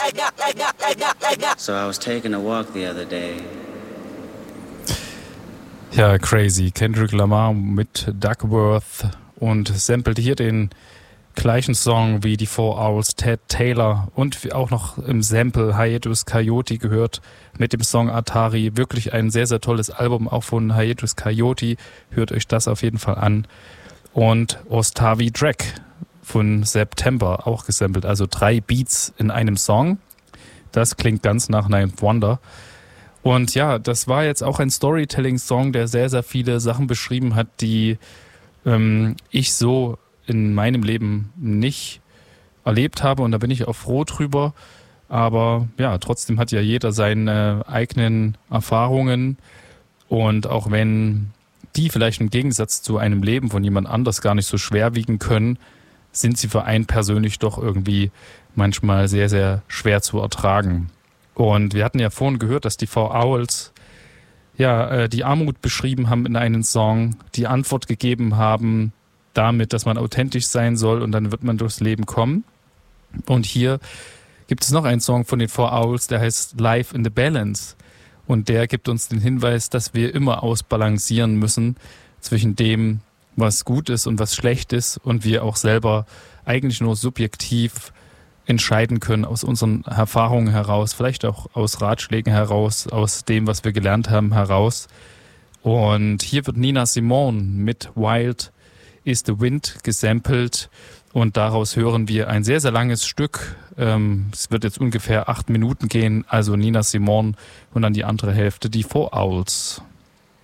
So I was taking a walk the other day. Ja, crazy. Kendrick Lamar mit Duckworth und samplet hier den gleichen Song wie die Four Owls, Ted Taylor, und auch noch im Sample Hiatus Kaiyote gehört mit dem Song Atari. Wirklich ein sehr, sehr tolles Album, auch von Hiatus Kaiyote. Hört euch das auf jeden Fall an. Und Ostavi Drag von September auch gesampelt. Also 3 Beats in einem Song. Das klingt ganz nach Ninth Wonder. Und ja, das war jetzt auch ein Storytelling-Song, der sehr, sehr viele Sachen beschrieben hat, die ich so in meinem Leben nicht erlebt habe. Und da bin ich auch froh drüber. Aber ja, trotzdem hat ja jeder seine eigenen Erfahrungen. Und auch wenn die vielleicht im Gegensatz zu einem Leben von jemand anders gar nicht so schwer wiegen können, sind sie für einen persönlich doch irgendwie manchmal sehr, sehr schwer zu ertragen. Und wir hatten ja vorhin gehört, dass die Four Owls ja die Armut beschrieben haben in einem Song, die Antwort gegeben haben damit, dass man authentisch sein soll und dann wird man durchs Leben kommen. Und hier gibt es noch einen Song von den Four Owls, der heißt Life in the Balance. Und der gibt uns den Hinweis, dass wir immer ausbalancieren müssen zwischen dem, was gut ist und was schlecht ist, und wir auch selber eigentlich nur subjektiv entscheiden können aus unseren Erfahrungen heraus, vielleicht auch aus Ratschlägen heraus, aus dem, was wir gelernt haben, heraus. Und hier wird Nina Simone mit Wild is the Wind gesampelt und daraus hören wir ein sehr, sehr langes Stück. Es wird jetzt ungefähr 8 Minuten gehen, also Nina Simone und dann die andere Hälfte, die Four Owls.